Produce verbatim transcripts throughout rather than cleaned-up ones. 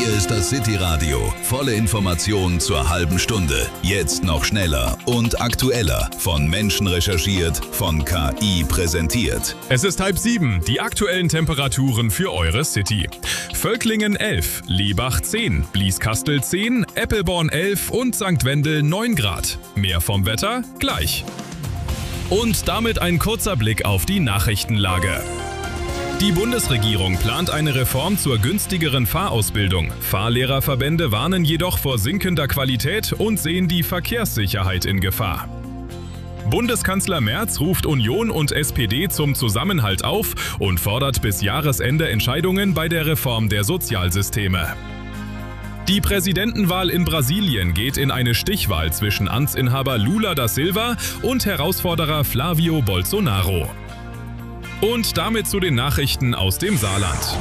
Hier ist das City Radio. Volle Informationen zur halben Stunde. Jetzt noch schneller und aktueller. Von Menschen recherchiert, von K I präsentiert. Es ist halb sieben. Die aktuellen Temperaturen für eure City. Völklingen elf, Lebach zehn, Blieskastel zehn, Eppelborn elf und Sankt Wendel neun Grad. Mehr vom Wetter gleich. Und damit ein kurzer Blick auf die Nachrichtenlage. Die Bundesregierung plant eine Reform zur günstigeren Fahrausbildung. Fahrlehrerverbände warnen jedoch vor sinkender Qualität und sehen die Verkehrssicherheit in Gefahr. Bundeskanzler Merz ruft Union und S P D zum Zusammenhalt auf und fordert bis Jahresende Entscheidungen bei der Reform der Sozialsysteme. Die Präsidentenwahl in Brasilien geht in eine Stichwahl zwischen Amtsinhaber Lula da Silva und Herausforderer Flavio Bolsonaro. Und damit zu den Nachrichten aus dem Saarland.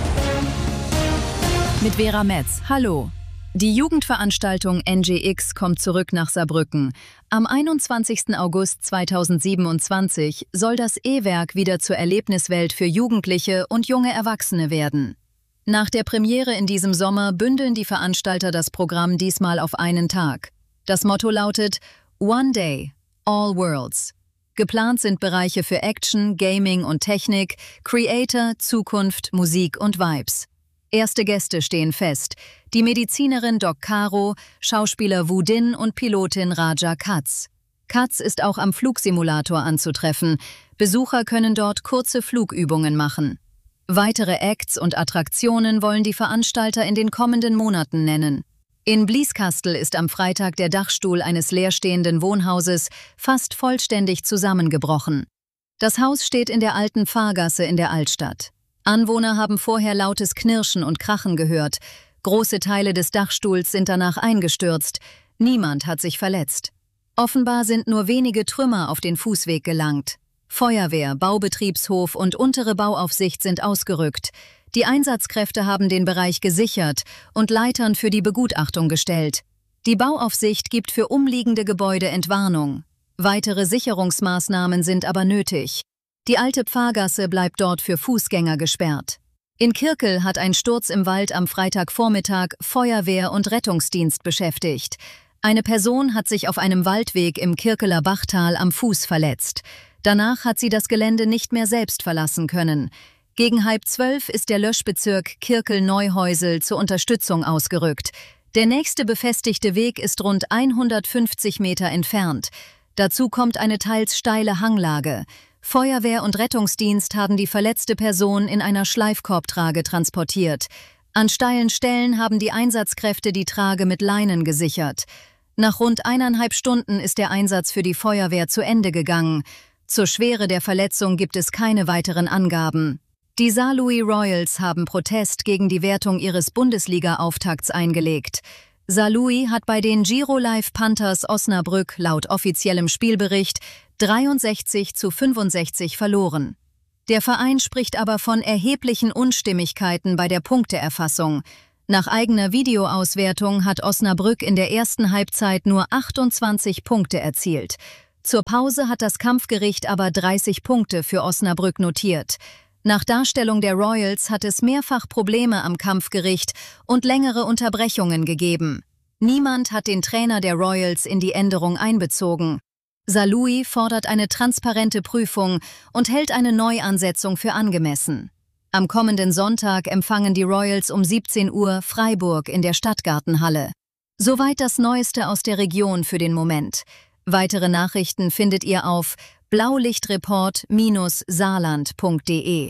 Mit Vera Metz. Hallo. Die Jugendveranstaltung N G X kommt zurück nach Saarbrücken. Am einundzwanzigsten August zweitausendsiebenundzwanzig soll das E-Werk wieder zur Erlebniswelt für Jugendliche und junge Erwachsene werden. Nach der Premiere in diesem Sommer bündeln die Veranstalter das Programm diesmal auf einen Tag. Das Motto lautet One Day, All Worlds. Geplant sind Bereiche für Action, Gaming und Technik, Creator, Zukunft, Musik und Vibes. Erste Gäste stehen fest: die Medizinerin Doc Caro, Schauspieler Wu Din und Pilotin Raja Katz. Katz ist auch am Flugsimulator anzutreffen. Besucher können dort kurze Flugübungen machen. Weitere Acts und Attraktionen wollen die Veranstalter in den kommenden Monaten nennen. In Blieskastel ist am Freitag der Dachstuhl eines leerstehenden Wohnhauses fast vollständig zusammengebrochen. Das Haus steht in der alten Fahrgasse in der Altstadt. Anwohner haben vorher lautes Knirschen und Krachen gehört. Große Teile des Dachstuhls sind danach eingestürzt. Niemand hat sich verletzt. Offenbar sind nur wenige Trümmer auf den Fußweg gelangt. Feuerwehr, Baubetriebshof und untere Bauaufsicht sind ausgerückt. Die Einsatzkräfte haben den Bereich gesichert und Leitern für die Begutachtung gestellt. Die Bauaufsicht gibt für umliegende Gebäude Entwarnung. Weitere Sicherungsmaßnahmen sind aber nötig. Die alte Pfarrgasse bleibt dort für Fußgänger gesperrt. In Kirkel hat ein Sturz im Wald am Freitagvormittag Feuerwehr und Rettungsdienst beschäftigt. Eine Person hat sich auf einem Waldweg im Kirkeler Bachtal am Fuß verletzt. Danach hat sie das Gelände nicht mehr selbst verlassen können. Gegen halb zwölf ist der Löschbezirk Kirkel-Neuhäusel zur Unterstützung ausgerückt. Der nächste befestigte Weg ist rund hundertfünfzig Meter entfernt. Dazu kommt eine teils steile Hanglage. Feuerwehr und Rettungsdienst haben die verletzte Person in einer Schleifkorbtrage transportiert. An steilen Stellen haben die Einsatzkräfte die Trage mit Leinen gesichert. Nach rund eineinhalb Stunden ist der Einsatz für die Feuerwehr zu Ende gegangen. Zur Schwere der Verletzung gibt es keine weiteren Angaben. Die Saarlouis Royals haben Protest gegen die Wertung ihres Bundesliga-Auftakts eingelegt. Saarlouis hat bei den Giro Live Panthers Osnabrück laut offiziellem Spielbericht dreiundsechzig zu fünfundsechzig verloren. Der Verein spricht aber von erheblichen Unstimmigkeiten bei der Punkteerfassung. Nach eigener Videoauswertung hat Osnabrück in der ersten Halbzeit nur achtundzwanzig Punkte erzielt. Zur Pause hat das Kampfgericht aber dreißig Punkte für Osnabrück notiert. Nach Darstellung der Royals hat es mehrfach Probleme am Kampfgericht und längere Unterbrechungen gegeben. Niemand hat den Trainer der Royals in die Änderung einbezogen. Saarlouis fordert eine transparente Prüfung und hält eine Neuansetzung für angemessen. Am kommenden Sonntag empfangen die Royals um siebzehn Uhr Freiburg in der Stadtgartenhalle. Soweit das Neueste aus der Region für den Moment. Weitere Nachrichten findet ihr auf blaulichtreport Bindestrich saarland punkt de.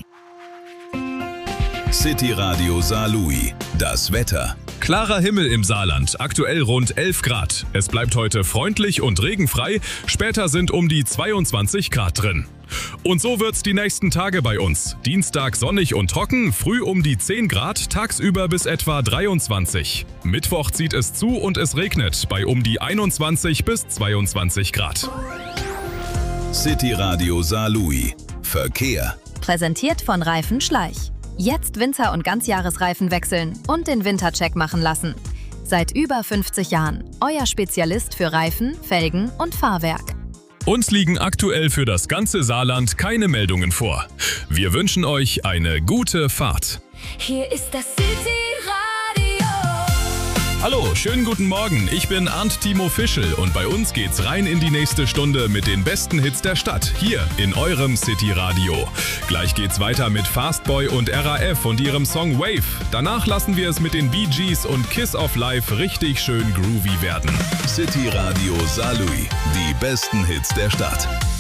City Radio Saarlouis. Das Wetter. Klarer Himmel im Saarland, aktuell rund elf Grad. Es bleibt heute freundlich und regenfrei, später sind um die zweiundzwanzig Grad drin. Und so wird's die nächsten Tage bei uns. Dienstag sonnig und trocken, früh um die zehn Grad, tagsüber bis etwa dreiundzwanzig. Mittwoch zieht es zu und es regnet bei um die einundzwanzig bis zweiundzwanzig Grad. City Radio Saarlouis. Verkehr. Präsentiert von Reifen Schleich. Jetzt Winter- und Ganzjahresreifen wechseln und den Wintercheck machen lassen. Seit über fünfzig Jahren euer Spezialist für Reifen, Felgen und Fahrwerk. Uns liegen aktuell für das ganze Saarland keine Meldungen vor. Wir wünschen euch eine gute Fahrt. Hier ist das City Radio. Hallo, schönen guten Morgen. Ich bin Arndt Timo Fischel und bei uns geht's rein in die nächste Stunde mit den besten Hits der Stadt, hier in eurem City Radio. Gleich geht's weiter mit Fastboy und R A F und ihrem Song Wave. Danach lassen wir es mit den Bee Gees und Kiss of Life richtig schön groovy werden. City Radio Saarlouis, die besten Hits der Stadt.